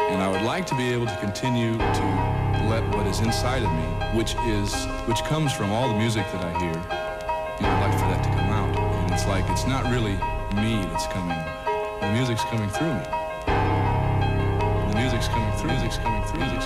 And I would like to be able to continue to let what is inside of me, which comes from all the music that I hear, I'd like for that to come out. And it's like, it's not really me that's coming. The music's coming through me. The music's coming through, music's coming through, music's